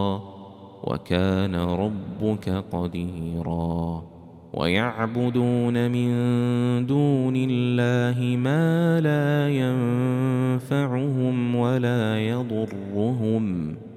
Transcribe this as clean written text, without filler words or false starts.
وكان ربك قديرا. ويعبدون من دون الله ما لا ينفعهم ولا يضرهم